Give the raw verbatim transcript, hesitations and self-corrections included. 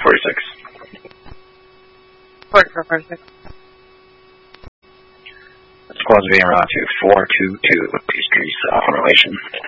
forty-six. forty-four, forty-six. Squad's being around to four two two with Peachtree uh, formation.